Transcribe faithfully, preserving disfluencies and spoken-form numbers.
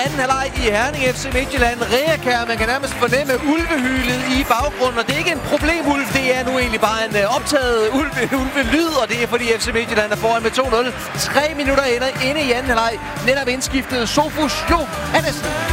anden halvleg i Herning F C Midtjylland. Reakær, man kan nærmest fornemme ulvehylet i baggrunden, og det er ikke en problemulv, det er nu egentlig bare en uh, optaget ulve, ulvelyd, og det er fordi F C Midtjylland er foran med to nul. Tre minutter inde, inde i anden halvleg. Netop indskiftet Sofus Johannesen.